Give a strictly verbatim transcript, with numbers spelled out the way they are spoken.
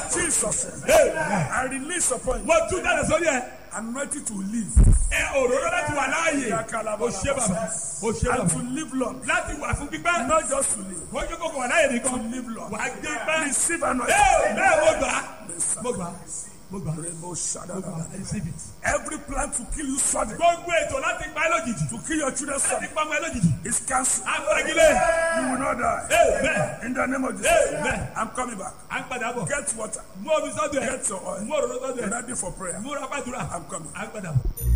Jesus. Amen. I release upon you. Mo tún jáde sórí ẹ. I'm ready to live. Ẹ òróró láti wà láàyè. O ṣé bàbá. O ṣé And bàbá. to live long. Láti wà fún pípẹ́. Not just to live. Wọ́n jókòó kò wà láàyè To nìkan. live long. Wà á gbé pẹ́. Receive anointing. Ẹ bẹ́ẹ̀ mo gbà á. Mo gbà á. Mo gbà á. Rainbow Mo shadow. gbà á. I receive it. Every plan to kill you suddenly, Gbogbo ètò láti pa ẹ́ lójijì. to kill your children Láti suddenly, pa ọmọ ẹ lójijì. is cancelled. Agbẹ́gilé. You will not die. Amen. In the name of Jesus. Amen. I'm coming back. À ń padà bọ̀. Get water. Mú omi sọ́dọ̀ ẹ̀. Get your oil. Mú òróró sọ́dọ̀ ẹ̀. Ready for prayer. Múra pàdúrà. I'm coming. À ń padà bọ̀.